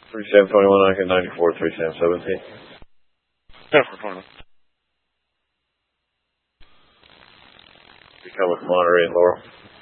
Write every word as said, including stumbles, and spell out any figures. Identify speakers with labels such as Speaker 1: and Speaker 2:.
Speaker 1: three Sam twenty-one, I can ninety-four, three Sam seventeen.
Speaker 2: ten four twenty.
Speaker 1: Become with Monterey and Laurel.